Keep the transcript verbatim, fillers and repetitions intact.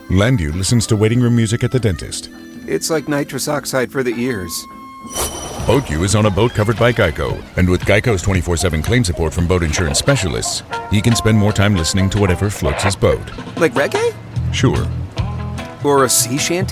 Landu listens to waiting room music at the dentist. It's like nitrous oxide for the ears. Boatju is on a boat covered by Geico, and with Geico's twenty-four seven claim support from boat insurance specialists, he can spend more time listening to whatever floats his boat. Like reggae? Sure. Or a sea shanty?